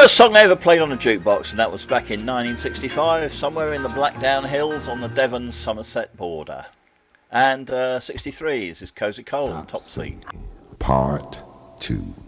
First song they ever played on a jukebox, and that was back in 1965, somewhere in the Blackdown Hills on the Devon-Somerset border. And 63 is his Cozy Cole, Top C. Part 2.